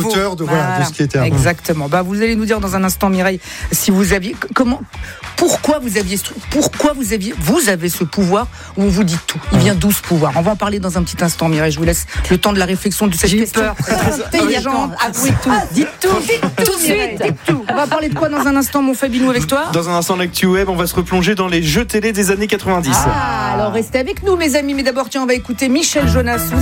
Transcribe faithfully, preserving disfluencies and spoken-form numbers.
nouveau. hauteur de, voilà, Voilà. de ce qui était avant. Exactement. Bah, vous allez nous dire dans un instant, Mireille, si vous aviez, comment, pourquoi vous aviez, ce- pourquoi vous aviez, vous avez ce pouvoir où on vous dit tout. Il vient d'où ce pouvoir? On va en parler dans un petit instant, Mireille. Je vous laisse le temps de la réflexion de cette J'ai eu question. peur. Intelligente. Avouez tout. Dites tout, dites tout, Tout de suite. Mireille, dites tout. On va parler de quoi dans un instant, mon Fabinou, avec toi? Dans un instant, l'actu web, on va se replonger dans les jeux télé des années quatre-vingt-dix. Ah, alors restez avec nous, mes amis. Mais d'abord, tiens, on va écouter Michel Jonas. Vous